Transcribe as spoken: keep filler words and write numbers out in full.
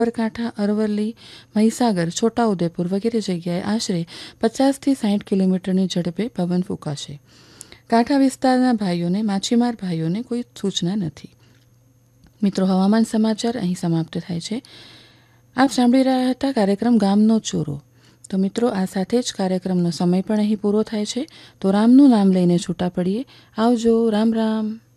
સાબરકાંઠા, અરવલ્લી, મહીસાગર, છોટાઉદેપુર વગેરે જગ્યાએ આશરે પચાસથી સાઠ કિલોમીટરની ઝડપે પવન ફૂંકાશે. કાંઠા વિસ્તારના ભાઈઓને માછીમાર ભાઈઓને કોઈ સૂચના નથી. મિત્રો, હવામાન સમાચાર અહીં સમાપ્ત થાય છે. આપ સાંભળી રહ્યા હતા કાર્યક્રમ ગામનો ચોરો. તો મિત્રો, આ સાથે જ કાર્યક્રમનો સમય પણ અહીં પૂરો થાય છે. તો રામનું નામ લઈને છૂટા પડીએ. આવજો. રામ રામ.